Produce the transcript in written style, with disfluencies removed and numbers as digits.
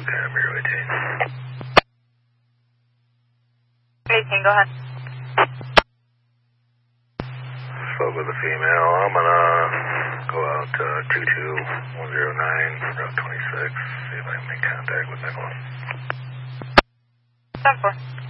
Camry 18. 18, go ahead. Spoke with a female. I'm gonna go out to 22109, Route 26, see if I can make contact with Nicholas. 10-4.